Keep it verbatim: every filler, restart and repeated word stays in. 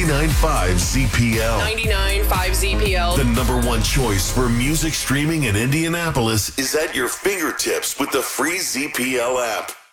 ninety-nine point five Z P L. ninety-nine point five Z P L. The number one choice for music streaming in Indianapolis is at your fingertips with the free Z P L app.